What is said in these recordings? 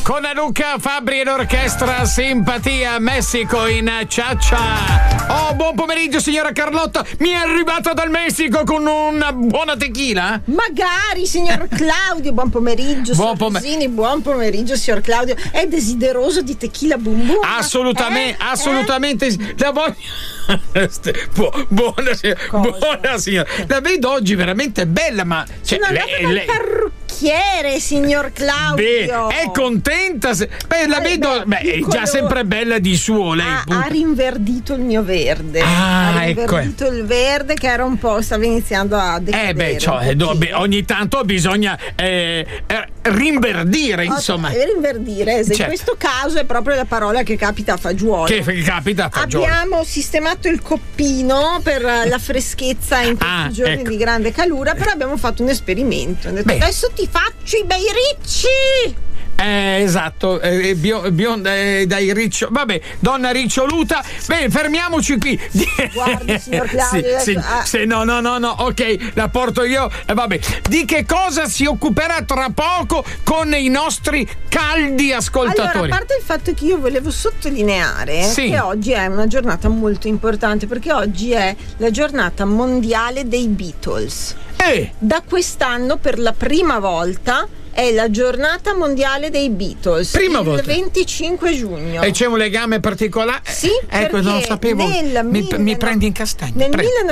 con Luca Fabbri e l'orchestra Simpatia, Messico in Cha-Cha. Oh, buon pomeriggio signora Carlotta, mi è arrivata dal Messico con una buona tequila? Magari signor Claudio, buon pomeriggio. Buon pomeriggio signor Claudio. È desideroso di tequila boom boom? Assolutamente. La voglio. Buona signora. La vedo oggi veramente bella, ma lei parrucchiere, signor Claudio. È contenta? La vedo. È già sempre bella di suo. Lei ha rinverdito il mio verde. Ha rinverdito il verde che era un po', stava iniziando a decadere. Ogni tanto bisogna rinverdire, insomma. Rinverdire, in questo caso è proprio la parola che capita a fagiolo. Abbiamo sistemato il coppino per la freschezza in questi giorni di grande calura, però abbiamo fatto un esperimento. Adesso ti faccio i bei ricci. Esatto, dai riccio. Vabbè, donna riccioluta. Bene, fermiamoci qui. Guardi, signor Claudio. No, ok, la porto io. Vabbè, di che cosa si occuperà tra poco con i nostri caldi ascoltatori? Allora, a parte il fatto che io volevo sottolineare che oggi è una giornata molto importante, perché oggi è la giornata mondiale dei Beatles. Da quest'anno, per la prima volta, è la giornata mondiale dei Beatles. Il 25 giugno. E c'è un legame particolare? Sì, ecco, non sapevo. Mi prendi in castagno. Nel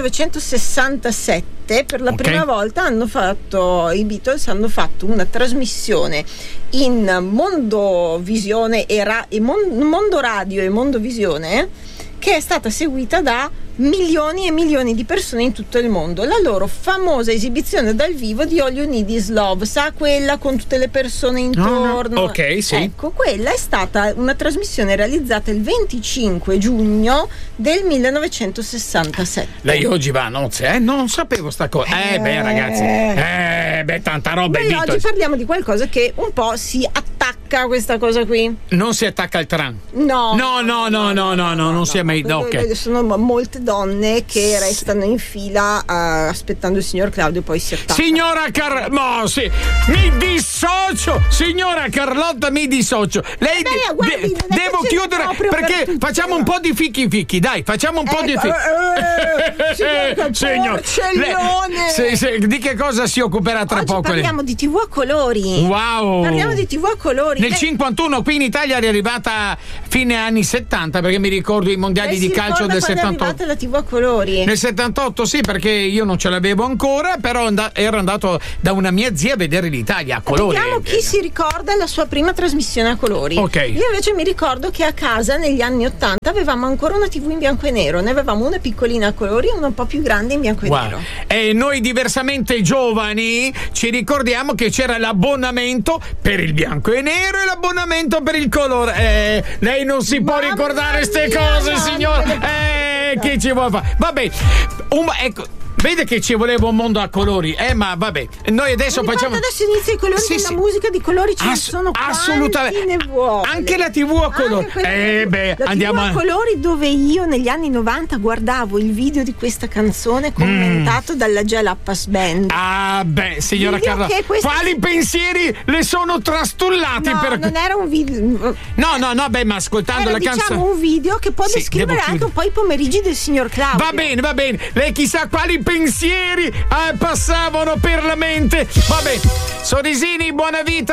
1967, per la prima volta, i Beatles hanno fatto una trasmissione in Mondovisione Mondo Radio e Mondovisione, che è stata seguita da milioni e milioni di persone in tutto il mondo. La loro famosa esibizione dal vivo di All You Need Is Love, sa, quella con tutte le persone intorno. Ok, sì. Ecco, quella è stata una trasmissione realizzata il 25 giugno del 1967. Lei oggi va a nozze? Non sapevo sta cosa. Ragazzi. Tanta roba. Noi oggi parliamo di qualcosa che un po' si attacca a questa cosa qui. Non si attacca al tram. No, non si è mai. Sono molte donne che restano in fila aspettando il signor Claudio, poi si attaccano. Signora mi dissocio. Signora Carlotta, mi dissocio. Lei devo chiudere perché facciamo un po' di fichi. Dai, facciamo un po' di fichi. Signor di che cosa si occuperà tra poco? Parliamo di TV a colori. Wow. Parliamo di TV a colori. Nel 51 qui in Italia è arrivata fine anni 70, perché mi ricordo i mondiali di calcio del 78. La TV a colori nel 78, sì, perché io non ce l'avevo ancora, però ero andato da una mia zia a vedere l'Italia a colori. Vediamo chi si ricorda la sua prima trasmissione a colori. Io invece mi ricordo che a casa negli anni 80 avevamo ancora una TV in bianco e nero. Ne avevamo una piccolina a colori e una un po' più grande in bianco e nero. E noi, diversamente giovani, ci ricordiamo che c'era l'abbonamento per il bianco e nero e l'abbonamento per il colore. Lei non si può ricordare queste cose, signore. Che ci vuole fare? Vabbè, ecco. Vede che ci voleva un mondo a colori, ma vabbè. Noi adesso facciamo. Adesso inizia i colori della musica di colori, ce ne sono assolutamente. Ne vuole. Anche la TV a colori. Andiamo TV a colori, dove io negli anni 90 guardavo il video di questa canzone commentato dalla Jalapas Band. Signora Carla, quali pensieri le sono trastullati? Non era un video. No, ma ascoltando la canzone. Un video che può descrivere anche un po' i pomeriggi del signor Claudio. Va bene. Lei chissà quali pensieri passavano per la mente. Vabbè, sorrisini, buona vita.